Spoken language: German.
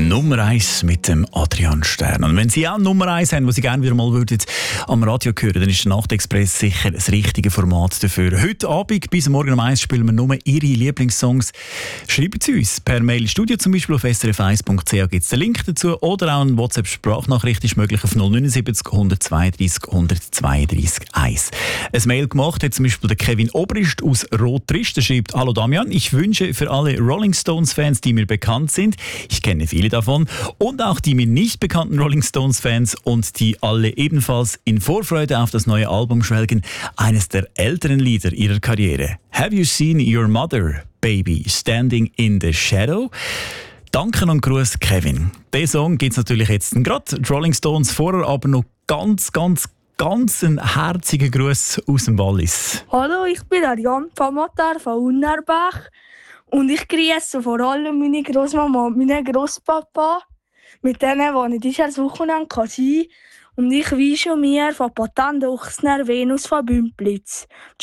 Nummer 1 mit dem Adrian Stern. Und wenn Sie auch Nummer 1 haben, was Sie gerne wieder mal würden am Radio hören, dann ist der Nachtexpress sicher das richtige Format dafür. Heute Abend bis morgen um 1 spielen wir nur Ihre Lieblingssongs. Schreiben Sie uns per Mail ins Studio, zum Beispiel auf srf1.ch gibt es den Link dazu, oder auch eine WhatsApp-Sprachnachricht ist möglich auf 079 132 132 1. Ein Mail gemacht hat zum Beispiel der Kevin Obrist aus Rotrist. Der schreibt: Hallo Damian, ich wünsche für alle Rolling Stones-Fans, die mir bekannt sind, ich kenne viele davon, und auch die mir nicht bekannten Rolling Stones-Fans und die alle ebenfalls in Vorfreude auf das neue Album schwelgen, eines der älteren Lieder ihrer Karriere. Have you seen your mother, baby, standing in the shadow? Danke und Gruß, Kevin. Den Song gibt es natürlich jetzt gerade. Die Rolling Stones vorher, aber noch ganz ein herziger Gruß aus dem Wallis. Hallo, ich bin Ariane Pamatar von Unnerbach und ich grüße vor allem meine Großmama und meinen Großpapa, mit denen wo ich dieses Wochenende sein kann. Und ich wünsche mir von Patent Ochsner Venus von Bümplitz.